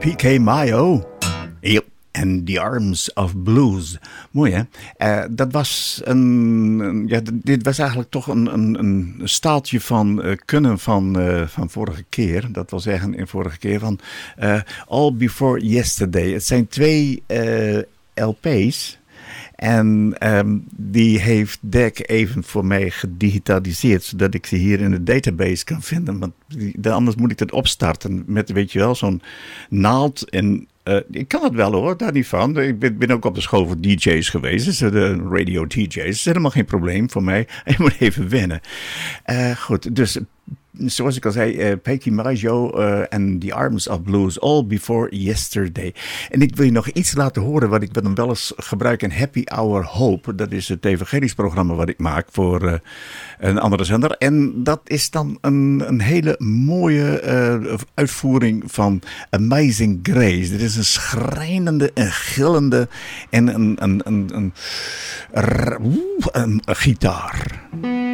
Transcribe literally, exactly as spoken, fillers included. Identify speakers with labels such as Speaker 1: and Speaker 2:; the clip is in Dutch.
Speaker 1: P K Mayo. Yep. And The Arms of Blues. Mooi, hè? Uh, dat was een... Ja, dit was eigenlijk toch een, een, een staaltje van uh, kunnen van, uh, van vorige keer. Dat wil zeggen, in vorige keer van... Uh, All Before Yesterday. Het zijn twee uh, L P's... En um, die heeft Dek even voor mij gedigitaliseerd, zodat ik ze hier in de database kan vinden. Want die, anders moet ik het opstarten met, weet je wel, zo'n naald. En uh, ik kan het wel hoor, daar niet van. Ik ben, ben ook op de school voor D J's geweest, dus de radio D J's. Dat is helemaal geen probleem voor mij. Je moet even wennen. Uh, goed, dus... Zoals ik al zei, uh, Peky Mayo en uh, The Arms of Blues, All Before Yesterday. En ik wil je nog iets laten horen wat ik dan wel eens gebruik in Happy Hour Hope. Dat is het evangelisch programma wat ik maak voor uh, een andere zender. En dat is dan een, een hele mooie uh, uitvoering van Amazing Grace. Dit is een schrijnende en gillende en een, een, een, een, een, een, een, een gitaar.